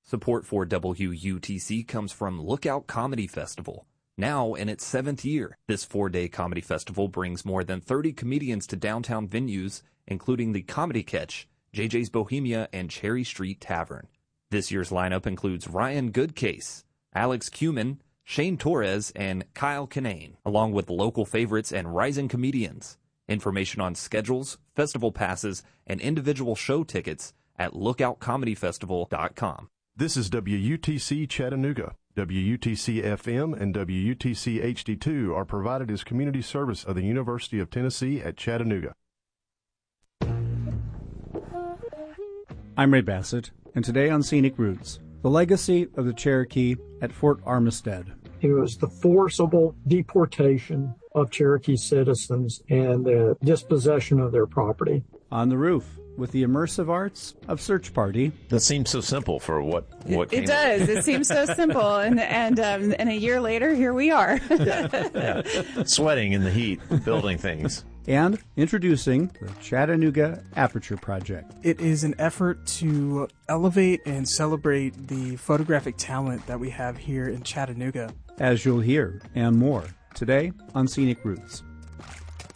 Support for WUTC comes from Lookout Comedy Festival. Now in its 7th year, this 4-day comedy festival brings more than 30 comedians to downtown venues, including the Comedy Catch, JJ's Bohemia, and Cherry Street Tavern. This year's lineup includes Ryan Goodcase, Alex Cuman, Shane Torres, and Kyle Kinane, along with local favorites and rising comedians. Information on schedules, festival passes, and individual show tickets at lookoutcomedyfestival.com. This is WUTC Chattanooga. WUTC FM and WUTC HD2 are provided as community service of the University of Tennessee at Chattanooga. I'm Ray Bassett, and today on Scenic Roots, the legacy of the Cherokee at Fort Armistead. It was the forcible deportation of Cherokee citizens and the dispossession of their property. On the Roof, with the immersive arts of Search Party. That seems so simple for what it does. It seems so simple, and a year later, here we are. Yeah. Sweating in the heat, building things. And introducing the Chattanooga Aperture Project. It is an effort to elevate and celebrate the photographic talent that we have here in Chattanooga. As you'll hear, and more, today on Scenic Roots.